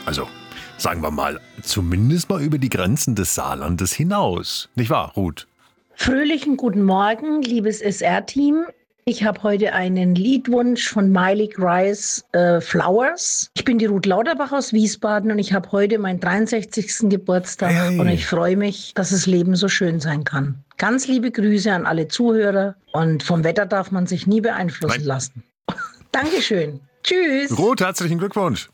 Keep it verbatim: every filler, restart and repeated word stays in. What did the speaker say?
Also, sagen wir mal, zumindest mal über die Grenzen des Saarlandes hinaus. Nicht wahr, Ruth? Fröhlichen guten Morgen, liebes S R-Team. Ich habe heute einen Liedwunsch von Miley Rice äh, Flowers. Ich bin die Ruth Lauterbach aus Wiesbaden und ich habe heute meinen dreiundsechzigsten Geburtstag Hey. und ich freue mich, dass das Leben so schön sein kann. Ganz liebe Grüße an alle Zuhörer und vom Wetter darf man sich nie beeinflussen Nein. lassen. Dankeschön. Tschüss. Ruth, herzlichen Glückwunsch.